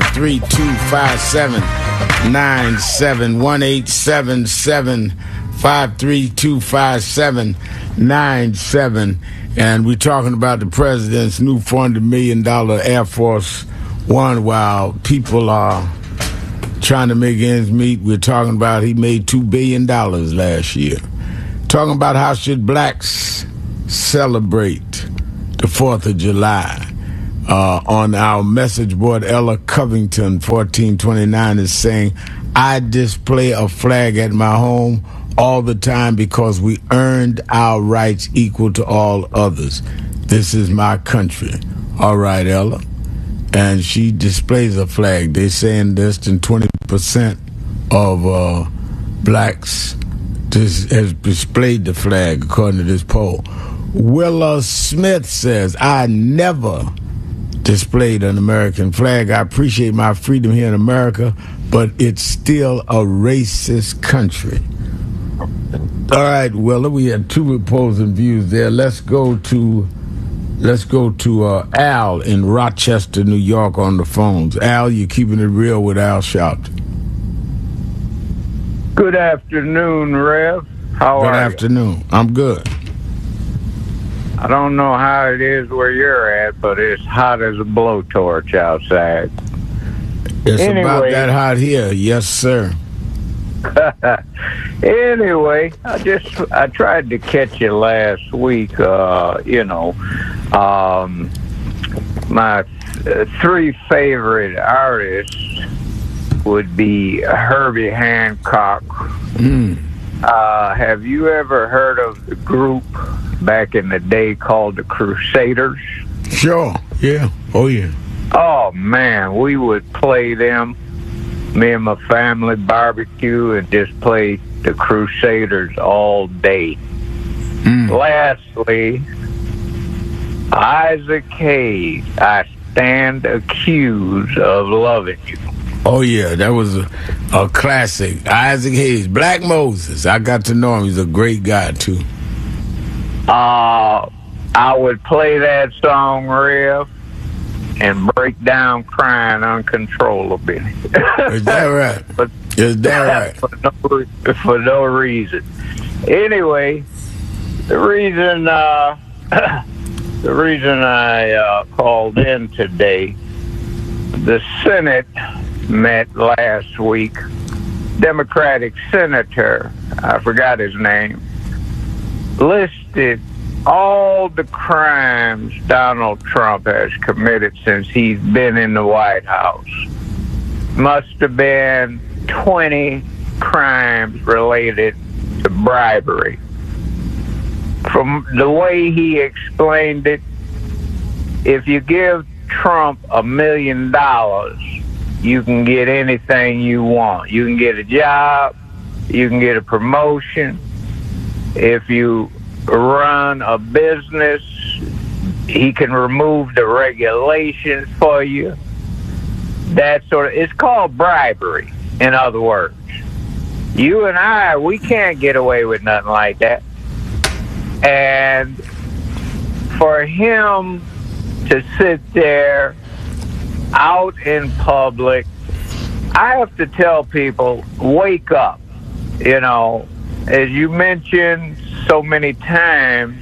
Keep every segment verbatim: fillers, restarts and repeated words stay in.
three two five seven nine seven one eight seven seven five three two five seven nine seven. And we're talking about the president's new four hundred million dollars Air Force One while people are trying to make ends meet. We're talking about he made two billion dollars last year. Talking about how should blacks celebrate the fourth of July. Uh, on our message board, Ella Covington, fourteen twenty-nine, is saying, I display a flag at my home all the time because we earned our rights equal to all others. This is my country. All right, Ella. And she displays a flag. They're saying less than twenty percent of uh, blacks dis- has displayed the flag, according to this poll. Willa Smith says, I never displayed an American flag. I appreciate my freedom here in America, but it's still a racist country. All right, Willa, we had two opposing views there. Let's go to let's go to uh, Al in Rochester, New York, on the phones. Al, you're keeping it real with Al Sharpton. Good afternoon, Rev. How Good are you? Good afternoon. I'm good. I don't know how it is where you're at, but it's hot as a blowtorch outside. It's anyway, about that hot here. Yes, sir. Anyway, I just I tried to catch you last week. Uh, you know, um, my th- three favorite artists would be Herbie Hancock. Mm. Uh, have you ever heard of the group back in the day called the Crusaders? Sure. Yeah. Oh, yeah. Oh, man, we would play them. Me and my family barbecue and just play the Crusaders all day. Mm. Lastly, Isaac Hayes, I stand accused of loving you. Oh, yeah, that was a, a classic. Isaac Hayes, Black Moses. I got to know him. He's a great guy, too. Uh, I would play that song, Rev, and break down crying uncontrollably. Is that right? but, Is that right? For no, for no reason. Anyway, the reason uh, the reason I uh, called in today, the Senate met last week. Democratic senator, I forgot his name, listed all the crimes Donald Trump has committed since he's been in the White House. Must have been twenty crimes related to bribery. From the way he explained it, if you give Trump a million dollars, you can get anything you want. You can get a job, you can get a promotion. If you run a business, he can remove the regulations for you. That sort of, it's called bribery, in other words. You and I, we can't get away with nothing like that. And for him to sit there out in public, I have to tell people, wake up. You know, as you mentioned so many times,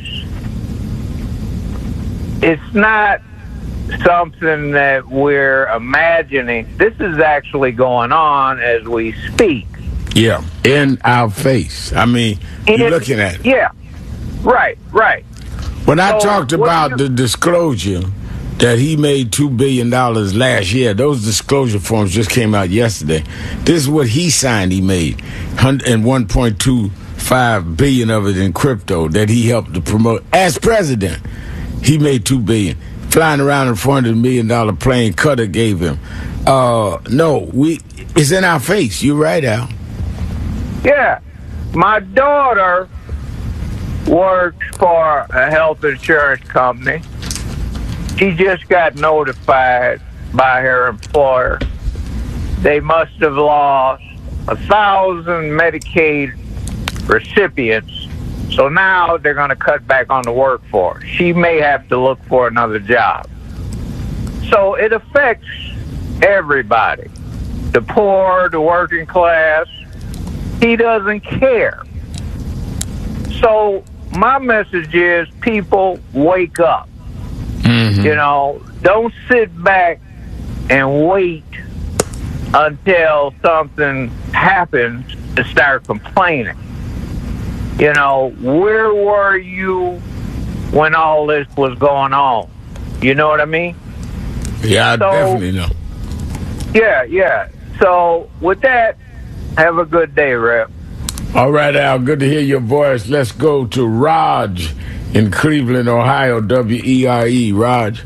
it's not something that we're imagining. This is actually going on as we speak. Yeah, in our face. I mean, in, you're looking at it. Yeah, right, right. When I so, talked about you, the disclosure that he made two billion dollars last year, those disclosure forms just came out yesterday. This is what he signed he made, and one point two five billion dollars of it in crypto that he helped to promote. As president, he made two billion dollars. Flying around in a four hundred million dollars plane Qatar gave him. Uh, no, we it's in our face. You're right, Al. Yeah. My daughter works for a health insurance company. She just got notified by her employer. They must have lost a thousand Medicaid recipients. So now they're going to cut back on the workforce. She may have to look for another job. So it affects everybody, the poor, the working class. He doesn't care. So my message is, people, wake up. Mm-hmm. You know, don't sit back and wait until something happens to start complaining. You know, where were you when all this was going on? You know what I mean? Yeah, I so, definitely know. Yeah, yeah. So with that, have a good day, Rep. All right, Al, good to hear your voice. Let's go to Raj in Cleveland, Ohio, W E R E. Raj.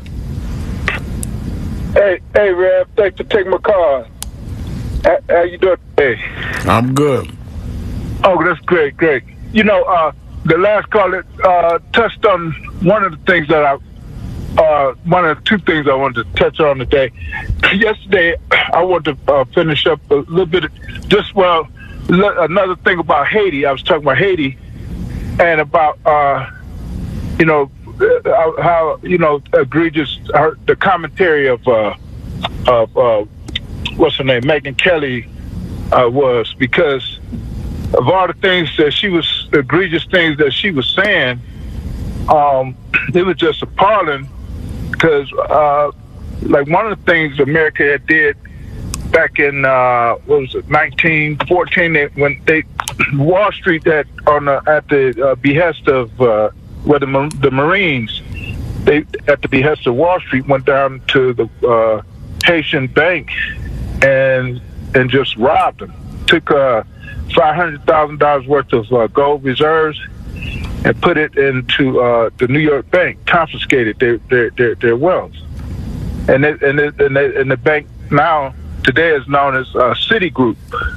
Hey, hey, Rep. Thanks for taking my call. How, how you doing today? I'm good. Oh, that's great, great. You know, uh, the last caller uh, touched on one of the things that I, uh, one of the two things I wanted to touch on today. Yesterday, I wanted to uh, finish up a little bit, of, just well, l- another thing about Haiti. I was talking about Haiti and about, uh, you know, uh, how, you know, egregious uh, the commentary of, uh, of uh, what's her name, Megyn Kelly uh, was, because of all the things that she was, egregious things that she was saying. Um, it was just appalling because, uh, like, one of the things America had did back in, uh, what was it, nineteen fourteen, when they, Wall Street had, on the, at the uh, behest of, uh, well, the, the Marines, they, at the behest of Wall Street, went down to the uh, Haitian bank and and just robbed them. Took uh, five hundred thousand dollars worth of uh, gold reserves and put it into uh, the New York bank, confiscated their their, their, their wealth. And it, and, it, and, it, and the bank now, today, is known as uh, Citigroup.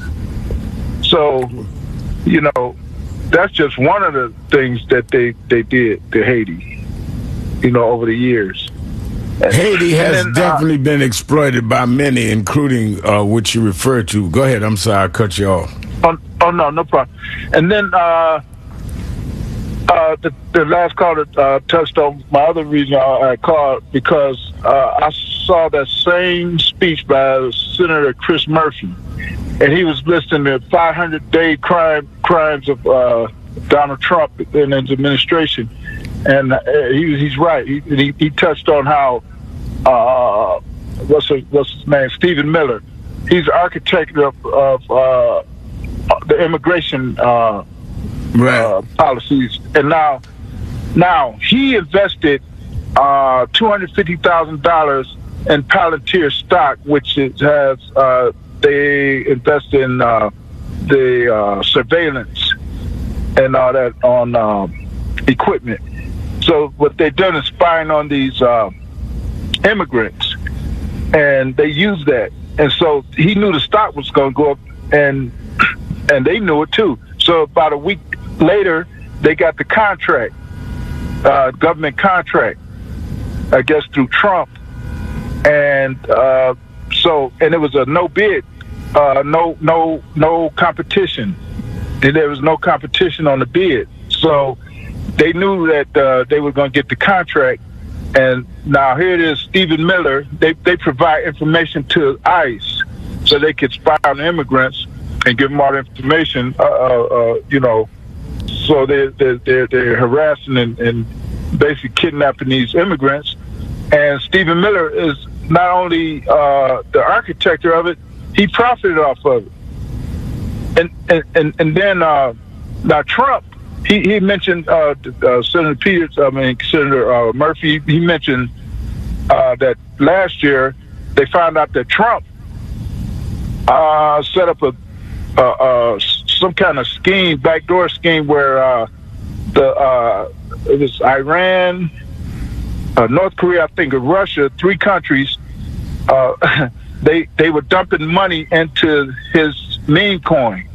So, you know, that's just one of the things that they, they did to Haiti, you know, over the years. Haiti has then, definitely uh, been exploited by many, including uh, what you referred to. Go ahead. I'm sorry, I cut you off. Oh, oh no, no problem. And then uh, uh, the, the last caller uh, touched on my other reason I, I called, because uh, I saw that same speech by Senator Chris Murphy, and he was listing the five hundred day crime crimes of uh, Donald Trump and his administration. And uh, he, he's right. He, he, he touched on how, uh, what's, his, what's his name, Stephen Miller. He's the architect of, of uh, the immigration uh, right. uh, policies. And now now he invested uh, two hundred fifty thousand dollars in Palantir stock, which is, has, uh, they invest in uh, the uh, surveillance and all that on um, equipment. So what they've done is spying on these uh, immigrants, and they use that. And so he knew the stock was going to go up, and and they knew it too. So about a week later, they got the contract, uh, government contract, I guess through Trump. And uh, so, and it was a no bid, uh, no no no competition. There was no competition on the bid. So they knew that uh, they were going to get the contract, and now here it is, Stephen Miller. They they provide information to ICE so they could spy on the immigrants and give them all the information. Uh, uh, you know, so they they they're, they're harassing and, and basically kidnapping these immigrants. And Stephen Miller is not only uh, the architect of it, he profited off of it. And and and, and then uh, now Trump. He, he mentioned uh, uh, Senator Peters, I mean, Senator uh, Murphy, he mentioned uh, that last year they found out that Trump uh, set up a uh, uh, some kind of scheme, backdoor scheme, where uh, the uh, it was Iran, uh, North Korea, I think, and Russia, three countries, uh, they, they were dumping money into his meme coin.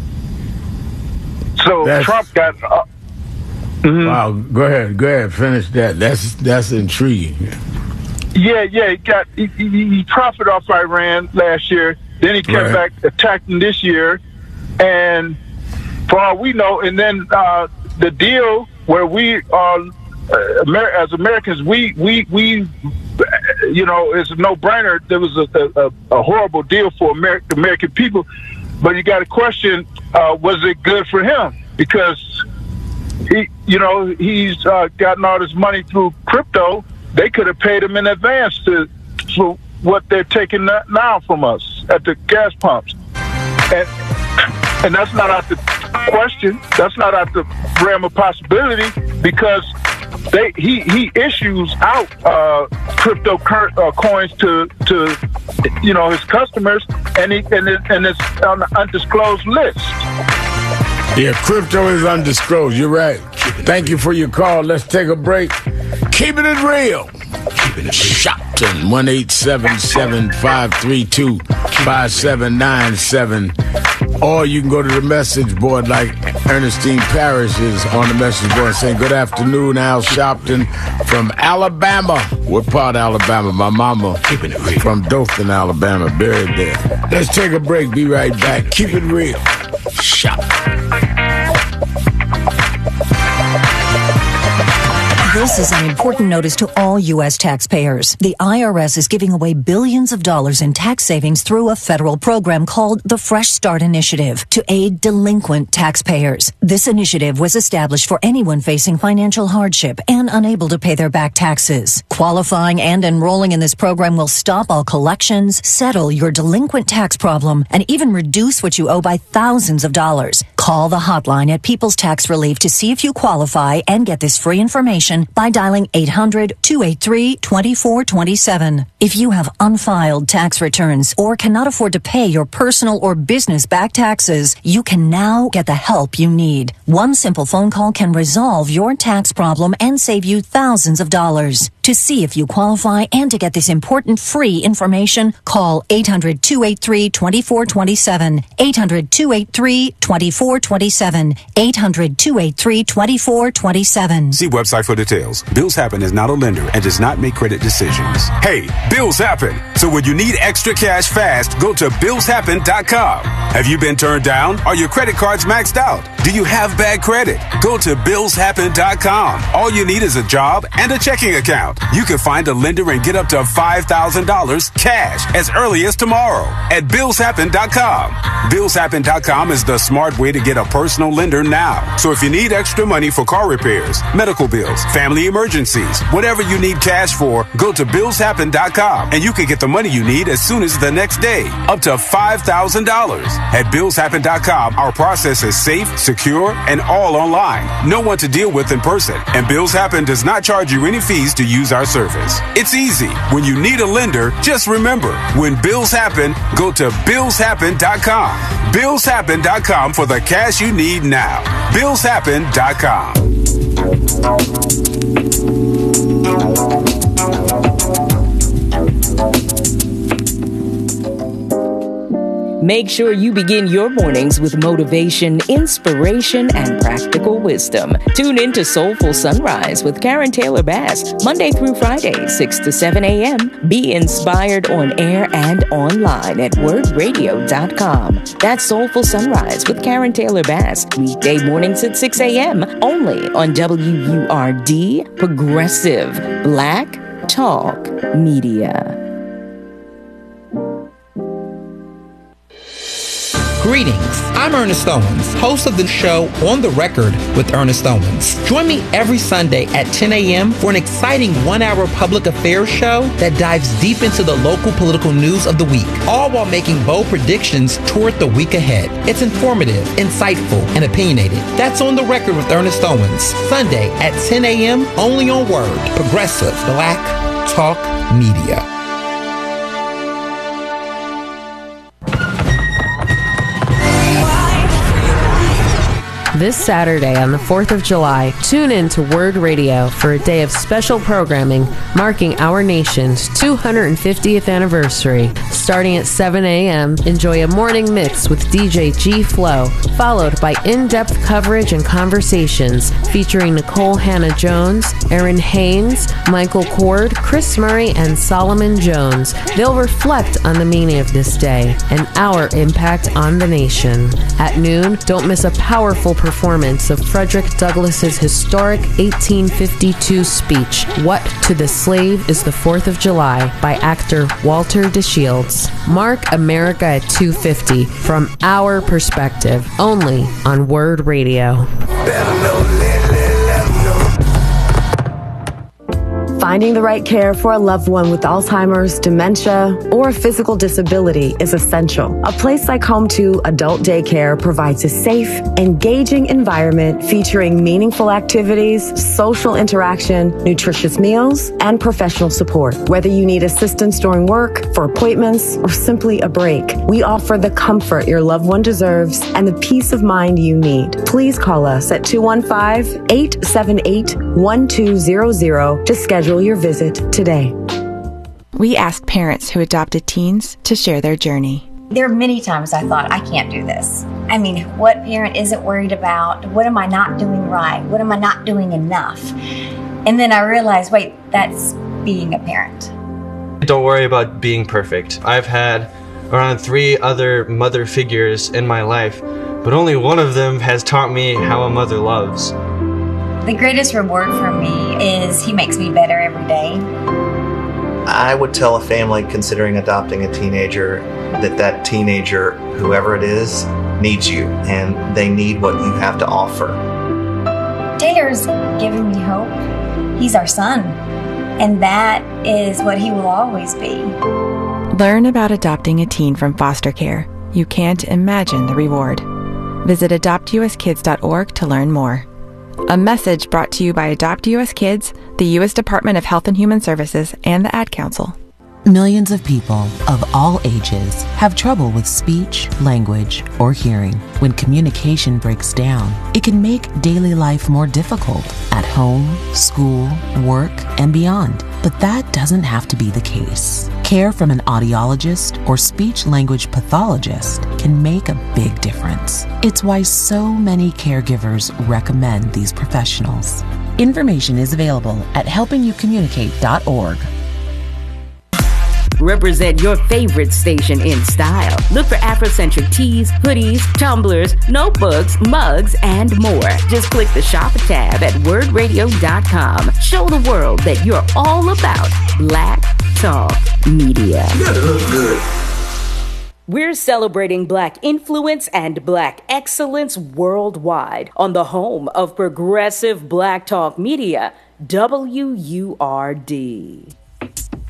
So that's, Trump got. Uh, mm-hmm. Wow, go ahead, go ahead, finish that. That's that's intriguing. Yeah, yeah, he got he, he, he profited off Iran last year. Then he came right. back attacking this year, and for all we know, and then uh, the deal where we are uh, Amer- as Americans, we we we you know, it's a no-brainer. There was a, a, a horrible deal for American, American people, but you got to question, uh, was it good for him? Because he, you know, he's uh, gotten all this money through crypto. They could have paid him in advance to for what they're taking now from us at the gas pumps, and and that's not out the question. That's not out the realm of possibility, because they he he issues out uh, crypto cur- uh, coins to to you know his customers, and he and it, and it's on the undisclosed list. Yeah, crypto is undisclosed. You're right. Thank you for your call. Let's take a break. Keeping it real. Keeping it Shopton, one eight seven seven, five three two, five seven nine seven. Or you can go to the message board like Ernestine Parrish is on the message board saying, good afternoon, Al Shopton from Alabama. What part of Alabama? My mama from Dothan, Alabama, buried there. Let's take a break. Be right back. Keep it real. Shop. This is an important notice to all U S taxpayers. The I R S is giving away billions of dollars in tax savings through a federal program called the Fresh Start Initiative to aid delinquent taxpayers. This initiative was established for anyone facing financial hardship and unable to pay their back taxes. Qualifying and enrolling in this program will stop all collections, settle your delinquent tax problem, and even reduce what you owe by thousands of dollars. Call the hotline at People's Tax Relief to see if you qualify and get this free information by dialing eight hundred, two eight three, two four two seven. If you have unfiled tax returns or cannot afford to pay your personal or business back taxes, you can now get the help you need. One simple phone call can resolve your tax problem and save you thousands of dollars. To see if you qualify and to get this important free information, call eight hundred, two eight three, two four two seven, eight hundred, two eight three, two four two seven, eight hundred, two eight three, two four two seven. See website for details. Bills Happen is not a lender and does not make credit decisions. Hey, bills happen. So when you need extra cash fast, go to bills happen dot com. Have you been turned down? Are your credit cards maxed out? Do you have bad credit? Go to bills happen dot com. All you need is a job and a checking account. You can find a lender and get up to five thousand dollars cash as early as tomorrow at bills happen dot com. bills happen dot com is the smart way to get a personal lender now. So if you need extra money for car repairs, medical bills, family emergencies, whatever you need cash for, go to bills happen dot com and you can get the money you need as soon as the next day, up to five thousand dollars. At bills happen dot com, our process is safe, secure, and all online. No one to deal with in person. And Bills Happen does not charge you any fees to use our service. It's easy. When you need a lender, just remember, when bills happen, go to bills happen dot com. bills happen dot com for the cash you need now. bills happen dot com. Make sure you begin your mornings with motivation, inspiration, and practical wisdom. Tune in to Soulful Sunrise with Karen Taylor Bass, Monday through Friday, six to seven a.m. Be inspired on air and online at word radio dot com. That's Soulful Sunrise with Karen Taylor Bass, weekday mornings at six a.m. only on W U R D, Progressive Black Talk Media. Greetings, I'm Ernest Owens, host of the show On the Record with Ernest Owens. Join me every Sunday at ten a.m. for an exciting one-hour public affairs show that dives deep into the local political news of the week, all while making bold predictions toward the week ahead. It's informative, insightful, and opinionated. That's On the Record with Ernest Owens, Sunday at ten a.m. only on Word, Progressive Black Talk Media. This Saturday on the fourth of July, tune in to Word Radio for a day of special programming marking our nation's two hundred fiftieth anniversary. Starting at seven a.m., enjoy a morning mix with D J G Flow, followed by in-depth coverage and conversations featuring Nicole Hannah-Jones, Aaron Haynes, Michael Cord, Chris Murray, and Solomon Jones. They'll reflect on the meaning of this day and our impact on the nation. At noon, don't miss a powerful performance of Frederick Douglass's historic eighteen fifty-two speech, What to the Slave is the Fourth of July, by actor Walter DeShields. Mark America at two fifty from our perspective, only on Word Radio. Finding the right care for a loved one with Alzheimer's, dementia, or a physical disability is essential. A place like Home two Adult Daycare provides a safe, engaging environment featuring meaningful activities, social interaction, nutritious meals, and professional support. Whether you need assistance during work, for appointments, or simply a break, we offer the comfort your loved one deserves and the peace of mind you need. Please call us at two one five, eight seven eight, one two zero zero to schedule your visit today. We asked parents who adopted teens to share their journey. There are many times I thought, I can't do this. I mean, what parent isn't worried about? What am I not doing right? What am I not doing enough? And then I realized, wait, that's being a parent. Don't worry about being perfect. I've had around three other mother figures in my life, but only one of them has taught me how a mother loves. The greatest reward for me is he makes me better every day. I would tell a family considering adopting a teenager that that teenager, whoever it is, needs you, and they need what you have to offer. Taylor's giving me hope. He's our son, and that is what he will always be. Learn about adopting a teen from foster care. You can't imagine the reward. Visit adopt u s kids dot org to learn more. A message brought to you by Adopt U S Kids, the U S Department of Health and Human Services, and the Ad Council. Millions of people of all ages have trouble with speech, language, or hearing. When communication breaks down, it can make daily life more difficult at home, school, work, and beyond. But that doesn't have to be the case. Care from an audiologist or speech-language pathologist can make a big difference. It's why so many caregivers recommend these professionals. Information is available at helping you communicate dot org. Represent your favorite station in style. Look for Afrocentric tees, hoodies, tumblers, notebooks, mugs, and more. Just click the Shop tab at word radio dot com. Show the world that you're all about Black Talk Media. You gotta look good. We're celebrating Black influence and Black excellence worldwide on the home of progressive Black Talk Media, W U R D.